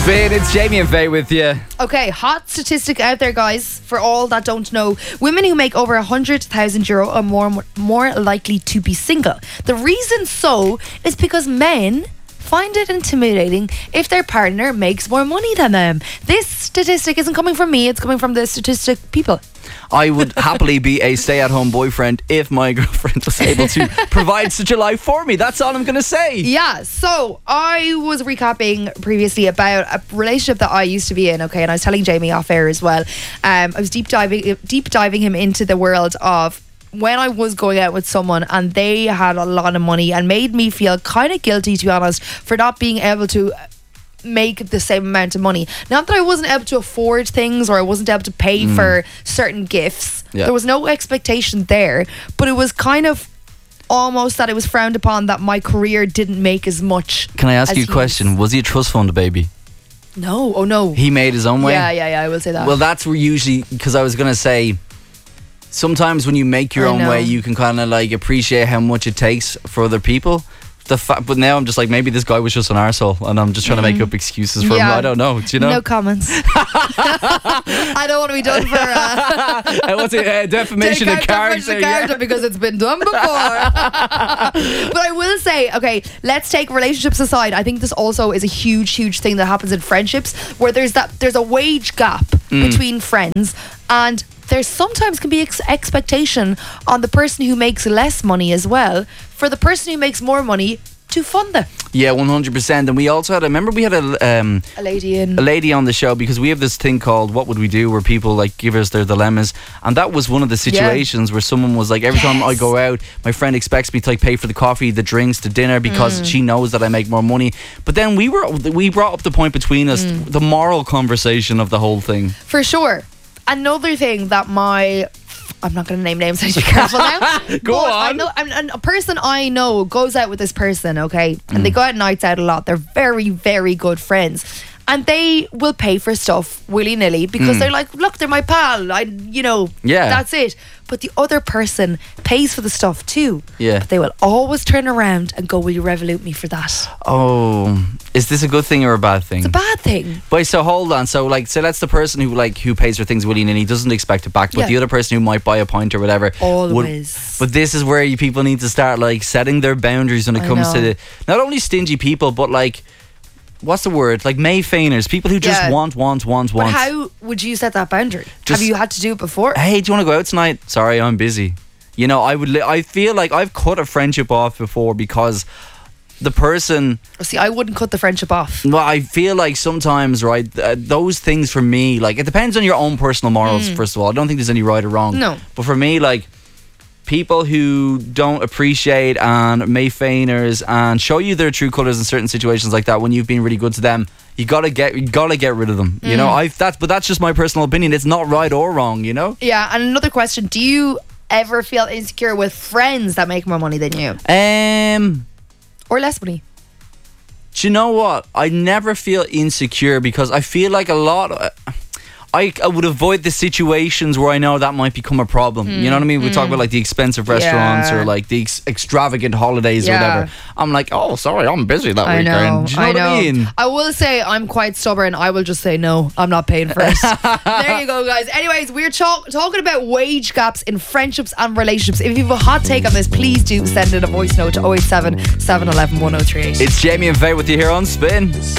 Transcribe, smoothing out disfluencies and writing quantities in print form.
Spin, it's Jamie and Faye with you. Okay, hot statistic out there, guys. For all that don't know, women who make over €100,000 are more likely to be single. The reason so is because men find it intimidating if their partner makes more money than them. This statistic isn't coming from me, it's coming from the statistic people. I would happily be a stay-at-home boyfriend if my girlfriend was able to provide such a life for me. That's all I'm going to say. Yeah, so I was recapping previously about a relationship that I used to be in, okay, and I was telling Jamie off air as well. I was deep diving him into the world of when I was going out with someone and they had a lot of money and made me feel kind of guilty, to be honest, for not being able to make the same amount of money. Not that I wasn't able to afford things or I wasn't able to pay for certain gifts. Yeah. There was no expectation there, but it was kind of almost that it was frowned upon that my career didn't make as much. Can I ask as you a question? Was he a trust fund baby? No. Oh no. He made his own way? Yeah, I will say that. Well, that's where usually, because I was going to say, sometimes when you make your own way, you can kind of like appreciate how much it takes for other people. But now I'm just like, maybe this guy was just an arsehole and I'm just trying to make up excuses for him. I don't know. Do you know? No comments. I don't want to be done for what's it? Defamation of character. Because it's been done before. But I will say, okay, let's take relationships aside. I think this also is a huge thing that happens in friendships where there's a wage gap between friends, and there sometimes can be expectation on the person who makes less money as well for the person who makes more money to fund them. Yeah, 100%. And we also had, I remember we had a lady on the show, because we have this thing called What Would We Do, where people like give us their dilemmas, and that was one of the situations where someone was like, every time I go out, my friend expects me to like pay for the coffee, the drinks, the dinner, because she knows that I make more money. But then we brought up the point between us, the moral conversation of the whole thing. For sure. Another thing that I'm not going to name names, so be careful now. Go on. A person I know goes out with this person, okay? And they go out nights out a lot. They're very, very good friends. And they will pay for stuff willy-nilly because they're like, look, they're my pal. That's it. But the other person pays for the stuff too. Yeah. But they will always turn around and go, will you Revolut me for that? Oh, is this a good thing or a bad thing? It's a bad thing. Wait, so hold on. So like, say that's the person who pays for things willy-nilly, doesn't expect it back. But the other person who might buy a pint or whatever. Always. But this is where people need to start like setting their boundaries when it comes to not only stingy people, but like, what's the word? Like Mayfeiners, people who just want. But how would you set that boundary? Have you had to do it before? Hey, do you want to go out tonight? Sorry, I'm busy. You know, I feel like I've cut a friendship off before because the person... See, I wouldn't cut the friendship off. Well, I feel like sometimes, right, those things for me, like, it depends on your own personal morals, first of all. I don't think there's any right or wrong. No. But for me, like, people who don't appreciate and Mayfeiners and show you their true colours in certain situations like that when you've been really good to them, you gotta get rid of them. You know, but that's just my personal opinion. It's not right or wrong, you know? Yeah, and another question, do you ever feel insecure with friends that make more money than you? Or less money? Do you know what? I never feel insecure because I feel like a lot... I would avoid the situations where I know that might become a problem. You know what I mean? We talk about like the expensive restaurants or like the extravagant holidays or whatever. I'm like, oh, sorry, I'm busy that weekend. Do you know what I mean? I will say I'm quite stubborn. I will just say no, I'm not paying for it. There you go, guys. Anyways, we're talking about wage gaps in friendships and relationships. If you have a hot take on this, please do send in a voice note to 087 711 1038. It's Jamie and Faye with you here on Spin.